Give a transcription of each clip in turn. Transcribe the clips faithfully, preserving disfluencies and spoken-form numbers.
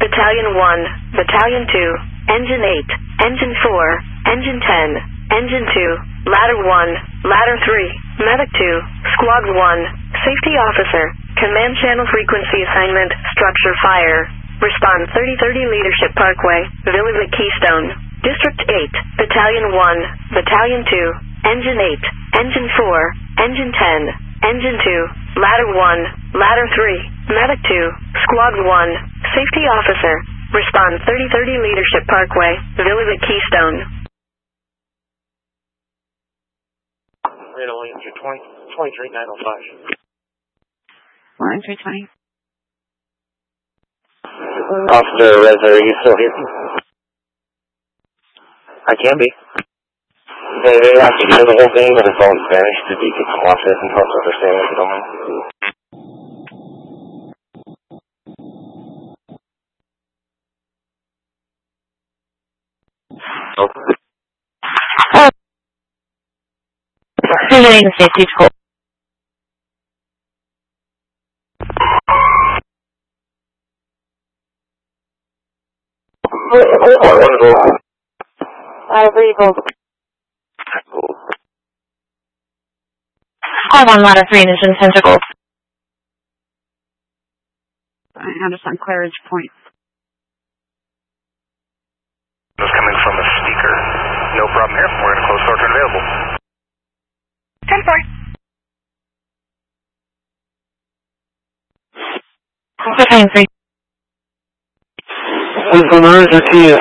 Battalion one, Battalion two, Engine eight, Engine four, Engine ten, Engine two, Ladder one, Ladder three, Medic two, Squad one, Safety Officer, Command Channel Frequency Assignment, Structure Fire. Respond thirty thirty Leadership Parkway, Villa the Keystone. District eight, Battalion one, Battalion two, Engine eight, Engine four, Engine ten, Engine two, Ladder one, Ladder three, Medic two, Squad one, Safety Officer. Respond thirty thirty Leadership Parkway, Villa the Keystone. Reno Williams, twenty, twenty-three nine oh five. one three twenty. Officer Reza, are you still here? I can be. They, they have to hear the whole thing, but it's all in Spanish. If you could watch this and help understand what you're doing. Oh. Visiting safety tool. Ladder three, Eagle. Squad one, Ladder three, Ignition Tentacles. I understand clearance point. Just coming from a speaker. No problem here. We're in a close order available. ten four. Battalion three. What's an emergency?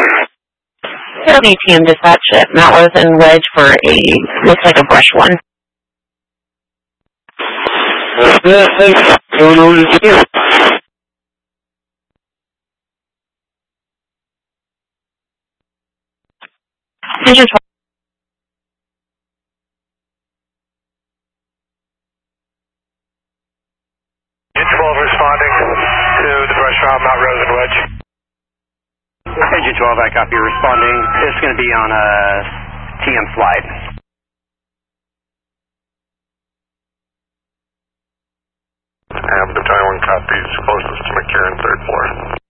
A T M dispatch at Mount Rose and Wedge for a, looks like a brush one. That's it, thanks. Going over to here. Engine twelve. Engine twelve responding to the brush around Mount Rose and Wedge. Engine twelve, I copy, responding. It's going to be on a T M slide. I have Battalion copies closest to McCarran, third floor.